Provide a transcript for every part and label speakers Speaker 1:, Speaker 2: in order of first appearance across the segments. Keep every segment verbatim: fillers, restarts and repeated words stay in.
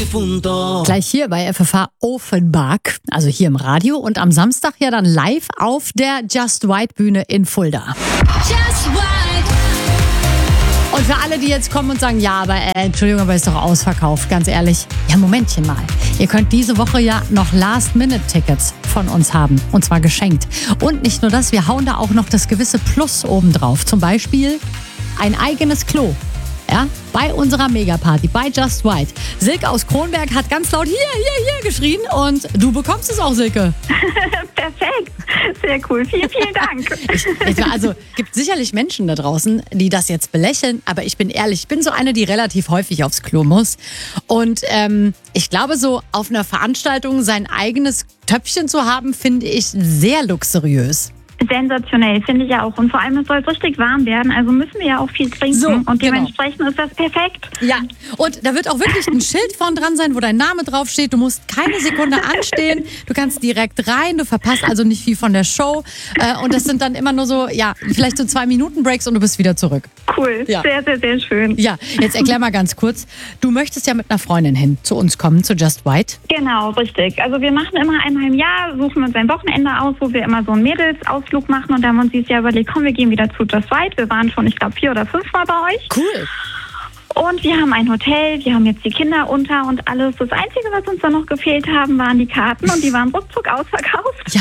Speaker 1: difunto.
Speaker 2: Gleich hier bei F F H Offenbach, also hier im Radio und am Samstag ja dann live auf der Just White Bühne in Fulda.
Speaker 1: Just White.
Speaker 2: Und für alle, die jetzt kommen und sagen, ja, aber äh, Entschuldigung, aber ist doch ausverkauft, ganz ehrlich. Ja, Momentchen mal. Ihr könnt diese Woche ja noch Last-Minute-Tickets von uns haben. Und zwar geschenkt. Und nicht nur das, wir hauen da auch noch das gewisse Plus obendrauf. Zum Beispiel ein eigenes Klo. Ja, bei unserer Megaparty, bei Just White. Silke aus Kronberg hat ganz laut hier, hier, hier geschrien und du bekommst es auch, Silke.
Speaker 3: Perfekt, sehr cool, vielen, vielen Dank.
Speaker 2: Ich, ich, also gibt sicherlich Menschen da draußen, die das jetzt belächeln, aber ich bin ehrlich, ich bin so eine, die relativ häufig aufs Klo muss. Und ähm, ich glaube, so auf einer Veranstaltung sein eigenes Töpfchen zu haben, finde ich sehr luxuriös.
Speaker 3: Sensationell, finde ich ja auch. Und vor allem, es soll richtig warm werden, also müssen wir ja auch viel trinken.
Speaker 2: So,
Speaker 3: und
Speaker 2: genau.
Speaker 3: dementsprechend ist das perfekt.
Speaker 2: Ja, und da wird auch wirklich ein Schild vorn dran sein, wo dein Name draufsteht. Du musst keine Sekunde anstehen. Du kannst direkt rein. Du verpasst also nicht viel von der Show. Äh, und das sind dann immer nur so, ja, vielleicht so zwei Minuten Breaks und du bist wieder zurück.
Speaker 3: Cool,
Speaker 2: Ja.
Speaker 3: sehr, sehr, sehr schön.
Speaker 2: Ja, jetzt erklär mal ganz kurz. Du möchtest ja mit einer Freundin hin zu uns kommen, zu Just White.
Speaker 3: Genau, richtig. Also wir machen immer einmal im Jahr, suchen wir uns ein Wochenende aus, wo wir immer so einen Mädelsausflug machen. Und da haben wir uns dieses Jahr überlegt, komm, wir gehen wieder zu Just White. Wir waren schon, ich glaube, vier oder fünf Mal bei euch.
Speaker 2: Cool.
Speaker 3: Und wir haben ein Hotel, wir haben jetzt die Kinder unter und alles. Das Einzige, was uns da noch gefehlt haben, waren die Karten und die waren ruckzuck ausverkauft.
Speaker 2: Ja,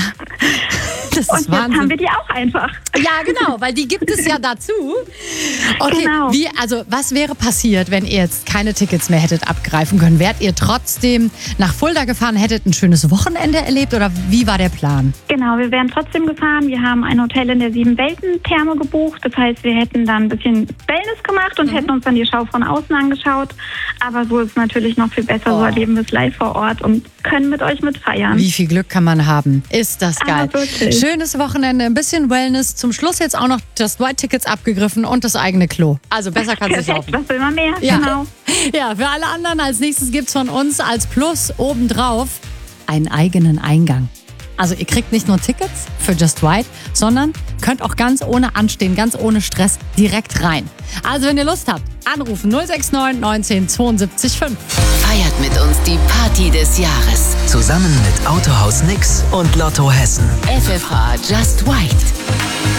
Speaker 2: das
Speaker 3: Und
Speaker 2: ist
Speaker 3: jetzt haben
Speaker 2: Wahnsinn.
Speaker 3: wir die auch einfach.
Speaker 2: Ja, genau, weil die gibt es ja dazu. Okay,
Speaker 3: Genau.
Speaker 2: wie, also was wäre passiert, wenn ihr jetzt keine Tickets mehr hättet abgreifen können? Wärt ihr trotzdem nach Fulda gefahren, hättet ein schönes Wochenende erlebt oder wie war der Plan?
Speaker 3: Genau, wir wären trotzdem gefahren. Wir haben ein Hotel in der Sieben-Welten-Therme gebucht. Das heißt, wir hätten dann ein bisschen Wellness gemacht und hätten uns dann die Schau von außen angeschaut. Aber so ist es natürlich noch viel besser.
Speaker 2: Oh.
Speaker 3: So erleben wir es live vor Ort und können mit euch mitfeiern.
Speaker 2: Wie viel Glück kann man haben? Ist das geil.
Speaker 3: Aber wirklich.
Speaker 2: Schönes Wochenende, ein bisschen Wellness, zum Schluss jetzt auch noch Just White Tickets abgegriffen und das eigene Klo. Also besser kann es nicht
Speaker 3: Perfekt,
Speaker 2: laufen.
Speaker 3: was will man mehr?
Speaker 2: Ja.
Speaker 3: Genau.
Speaker 2: Ja, für alle anderen als nächstes gibt's von uns als Plus obendrauf einen eigenen Eingang. Also ihr kriegt nicht nur Tickets für Just White, sondern könnt auch ganz ohne Anstehen, ganz ohne Stress direkt rein. Also wenn ihr Lust habt, anrufen null sechs neun neunzehn zweiundsiebzig fünf.
Speaker 1: Feiert mit uns die Party des Jahres.
Speaker 4: Zusammen mit Autohaus Nix und Lotto Hessen.
Speaker 1: F F H Just White.